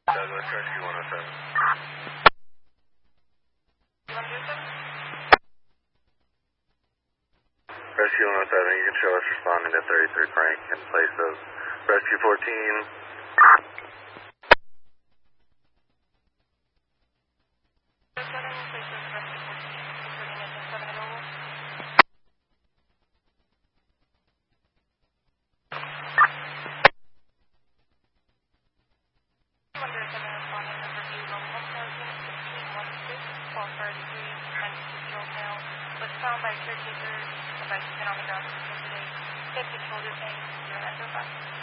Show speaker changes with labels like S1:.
S1: Douglas, Rescue 107. Rescue 107, you can show us responding to 33 Frank in place of Rescue 14.
S2: Was found by caretakers, advice has been on the ground since yesterday. Take control of your things, you're an